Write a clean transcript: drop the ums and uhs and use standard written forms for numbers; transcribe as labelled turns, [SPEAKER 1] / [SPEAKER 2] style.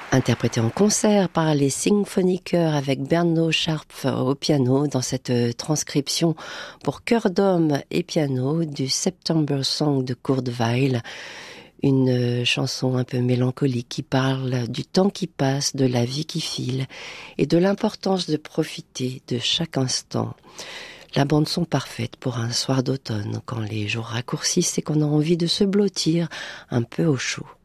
[SPEAKER 1] Interprété en concert par les Symphoniker avec Berno Scharpf au piano dans cette transcription pour chœur d'homme et piano du September Song de Kurt Weill. Une chanson un peu mélancolique qui parle du temps qui passe, de la vie qui file et de l'importance de profiter de chaque instant. La bande-son parfaite pour un soir d'automne quand les jours raccourcissent et qu'on a envie de se blottir un peu au chaud.